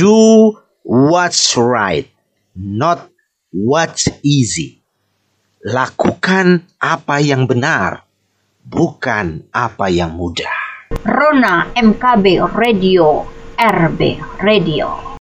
Do what's right, not what's easy. Lakukan apa yang benar, bukan apa yang mudah. Rona MKB Radio, RB Radio.